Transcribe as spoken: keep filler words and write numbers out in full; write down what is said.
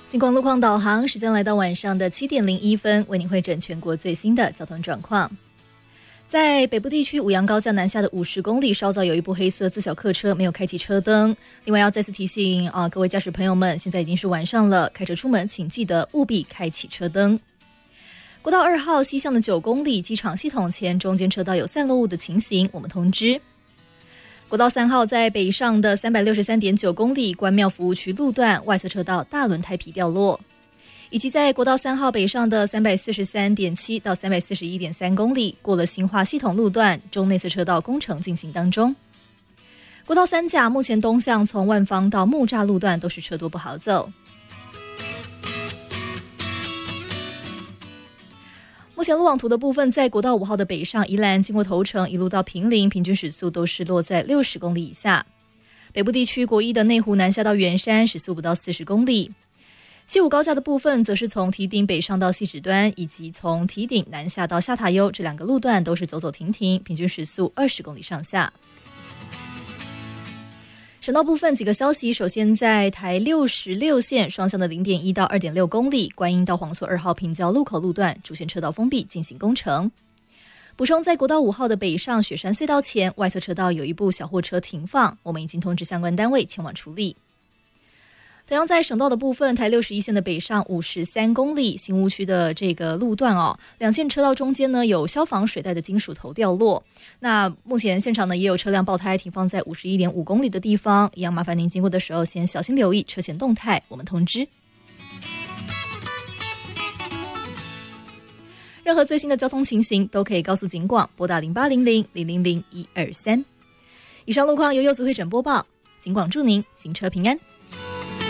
金光路况导航，时间来到晚上的七点零一分，为您汇整全国最新的交通状况。在北部地区五杨高架南下的五十公里，稍早有一部黑色自小客车没有开启车灯。另外要再次提醒啊，各位驾驶朋友们，现在已经是晚上了，开车出门请记得务必开启车灯。国道二号西向的九公里，机场系统前中间车道有散落物的情形，我们通知。国道三号在北上的 三百六十三点九公里，关庙服务区路段外侧车道大轮胎皮掉落，以及在国道三号北上的 三百四十三点七 到 三百四十一点三公里，过了新化系统路段中内侧车道工程进行当中。国道三甲目前东向从万芳到木栅路段都是车多不好走。目前路网图的部分，在国道五号的北上宜兰经过头城一路到坪林，平均时速都是落在六十公里以下。北部地区国一的内湖南下到圆山时速不到四十公里。西武高架的部分则是从堤顶北上到汐止端，以及从堤顶南下到下塔悠，这两个路段都是走走停停，平均时速二十公里上下。省道部分几个消息，首先在台六十六线双向的 零点一 到 二点六公里，观音到黄厝二号平交路口路段主线车道封闭进行工程。补充，在国道五号的北上雪山隧道前，外侧车道有一部小货车停放，我们已经通知相关单位前往处理。同样在省道的部分，台六十一线的北上五十三公里，新屋区的这个路段哦，两线车道中间呢有消防水带的金属头掉落。那目前现场呢也有车辆爆胎停放在 五十一点五公里的地方，一样麻烦您经过的时候先小心留意车前动态，我们通知。任何最新的交通情形都可以告诉警广，拨打零八零零零零零一二三。以上路况由柚子会诊播报，警广祝您行车平安。